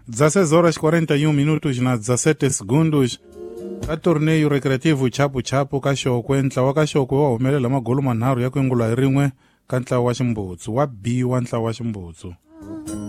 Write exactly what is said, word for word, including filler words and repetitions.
dezasseis horas e quarenta e um minutos na dezasete segundos ka torneio recreativo chapu chapu ka xokwe ntlawa ka xokwe wa humelela magolo manharhu ya ku yengula hi rin'we ka ntlawa wa ximbutsu wa B wa ntlawa wa ximbutsu.